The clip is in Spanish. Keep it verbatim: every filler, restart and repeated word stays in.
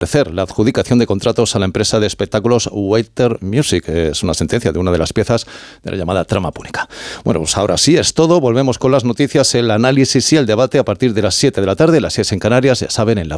la adjudicación de contratos a la empresa de espectáculos Waiter Music. Es una sentencia de una de las piezas de la llamada trama púnica. Bueno, pues ahora sí es todo. Volvemos con las noticias, el análisis y el debate a partir de las siete de la tarde, las seis en Canarias, ya saben, en la